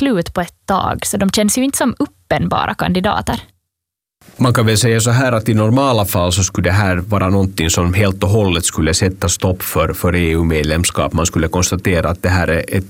slut på ett tag, så de känns ju inte som uppenbara kandidater. Man kan väl säga så här att i normala fall så skulle det här vara någonting som helt och hållet skulle sätta stopp för EU-medlemskap. Man skulle konstatera att det här är ett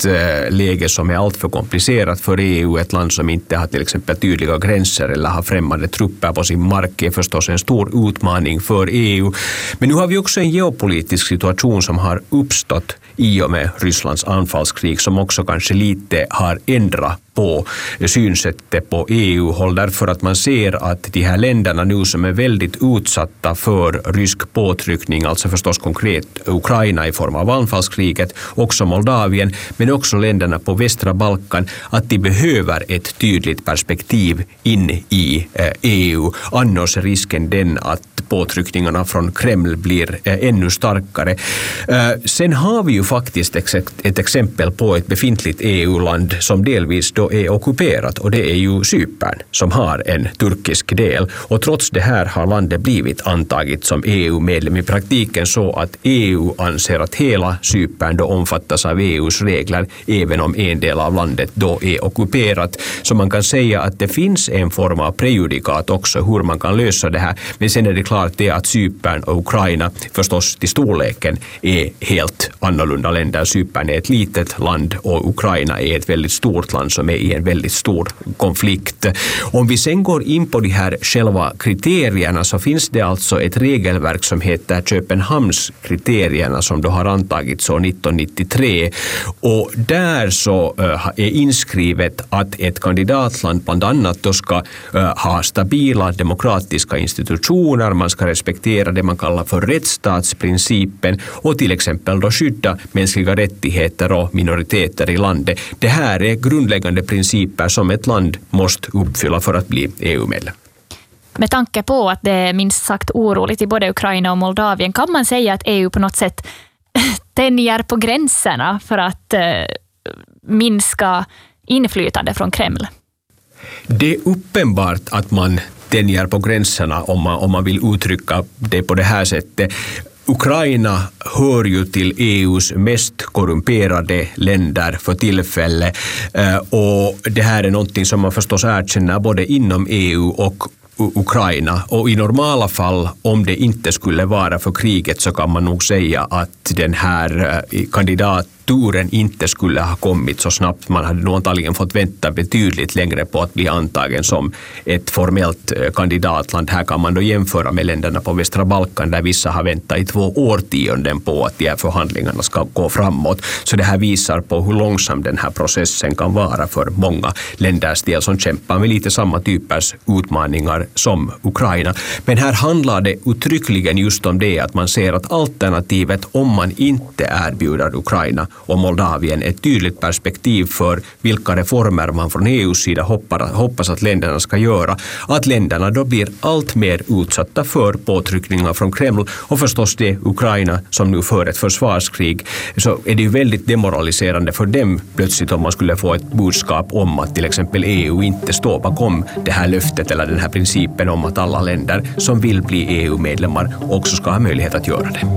läge som är allt för komplicerat för EU. Ett land som inte har till exempel tydliga gränser eller har främmande trupper på sin mark är förstås en stor utmaning för EU. Men nu har vi också en geopolitisk situation som har uppstått i och med Rysslands anfallskrig som också kanske lite har ändrat på synsättet på EU-håll, därför att man ser att de här länderna nu som är väldigt utsatta för rysk påtryckning, alltså förstås konkret Ukraina i form av anfallskriget, också Moldavien, men också länderna på västra Balkan, att de behöver ett tydligt perspektiv in i EU. Annars är risken den att påtryckningarna från Kreml blir ännu starkare. Sen har vi ju faktiskt ett exempel på ett befintligt EU-land som delvis då är ockuperat, och det är ju Cypern som har en turkisk del, och trots det här har landet blivit antaget som EU-medlem i praktiken, så att EU anser att hela Cypern då omfattas av EUs regler även om en del av landet då är ockuperat. Så man kan säga att det finns en form av prejudikat också hur man kan lösa det här, men sen är det klart det att Cypern och Ukraina förstås till storleken är helt annorlunda länder. Cypern är ett litet land och Ukraina är ett väldigt stort land som är i en väldigt stor konflikt. Om vi sen går in på de här själva kriterierna, så finns det alltså ett regelverk som heter Köpenhamnskriterierna som då har antagits år 1993, och där så är inskrivet att ett kandidatland bland annat då ska ha stabila demokratiska institutioner, man ska respektera det man kallar för rättsstatsprincipen och till exempel då skydda mänskliga rättigheter och minoriteter i landet. Det här är grundläggande principer som ett land måste uppfylla för att bli EU-medlem. Med tanke på att det är minst sagt oroligt i både Ukraina och Moldavien, kan man säga att EU på något sätt tänjer på gränserna för att minska inflytande från Kreml? Det är uppenbart att man tänjer på gränserna om man vill uttrycka det på det här sättet. Ukraina hör ju till EUs mest korrumperade länder för tillfället, och det här är någonting som man förstås erkänner både inom EU och Ukraina, och i normala fall om det inte skulle vara för kriget så kan man nog säga att den här kandidaturen inte skulle ha kommit så snabbt. Man hade nog antagligen fått vänta betydligt längre på att bli antagen som ett formellt kandidatland. Här kan man då jämföra med länderna på västra Balkan där vissa har väntat i 2 årtionden på att de här förhandlingarna ska gå framåt. Så det här visar på hur långsam den här processen kan vara för många länders del som kämpar med lite samma typers utmaningar som Ukraina. Men här handlar det uttryckligen just om det att man ser att alternativet om man inte erbjuder Ukraina och Moldavien ett tydligt perspektiv för vilka reformer man från EUs sida hoppas att länderna ska göra, att länderna då blir allt mer utsatta för påtryckningar från Kreml, och förstås det Ukraina som nu för ett försvarskrig, så är det ju väldigt demoraliserande för dem plötsligt om man skulle få ett budskap om att till exempel EU inte står bakom det här löftet eller den här principen om att alla länder som vill bli EU-medlemmar också ska ha möjlighet att göra det.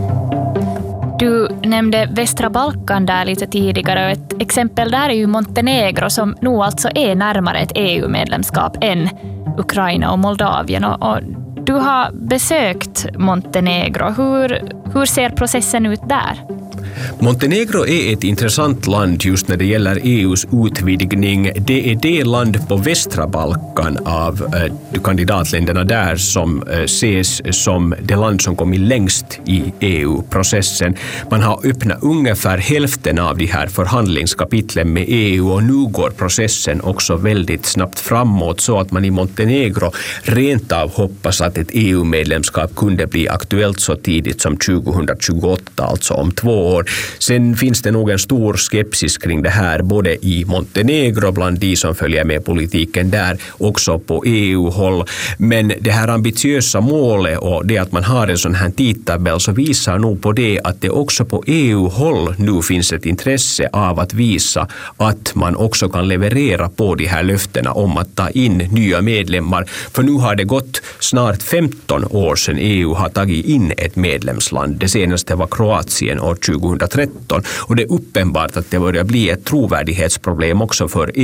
Du nämnde västra Balkan där lite tidigare, och ett exempel där är ju Montenegro som nog alltså är närmare ett EU-medlemskap än Ukraina och Moldavien. Och du har besökt Montenegro. Hur ser processen ut där? Montenegro är ett intressant land just när det gäller EUs utvidgning. Det är det land på västra Balkan av kandidatländerna där som ses som det land som kommit längst i EU-processen. Man har öppnat ungefär hälften av de här förhandlingskapitlen med EU, och nu går processen också väldigt snabbt framåt, så att man i Montenegro rent av hoppas att ett EU-medlemskap kunde bli aktuellt så tidigt som 2028, alltså om 2 år. Sen finns det nog en stor skepsis kring det här både i Montenegro bland de som följer med politiken där, också på EU-håll. Men det här ambitiösa målet och det att man har en sån här tidtabell så visar nog på det att det också på EU-håll nu finns ett intresse av att visa att man också kan leverera på de här löftena om att ta in nya medlemmar. För nu har det gått snart 15 år sedan EU har tagit in ett medlemsland. Det senaste var Kroatien år 2013, och det är uppenbart att det börjar bli ett trovärdighetsproblem också för